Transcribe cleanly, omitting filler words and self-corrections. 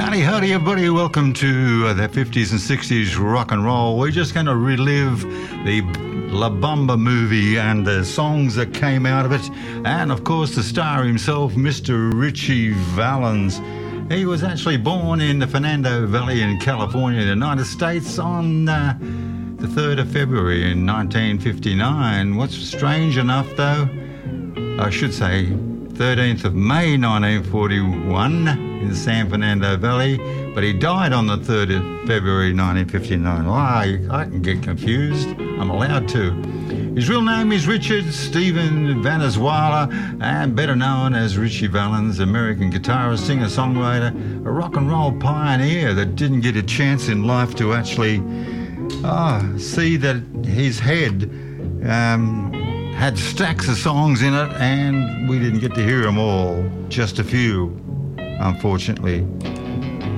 Howdy, howdy, everybody. Welcome to the 50s and 60s rock and roll. We're just going to relive the La Bamba movie and the songs that came out of it. And, of course, the star himself, Mr. Ritchie Valens. He was actually born in the Fernando Valley in California, the United States, on the 3rd of February in 1959. What's strange enough, though, I should say 13th of May 1941 in the San Fernando Valley, but he died on the 3rd of February 1959. Oh, I can get confused. I'm allowed to. His real name is Richard Stephen Vaneswala, and better known as Ritchie Valens, American guitarist, singer-songwriter, a rock and roll pioneer that didn't get a chance in life to actually see that his head had stacks of songs in it, and we didn't get to hear them all, just a few, unfortunately.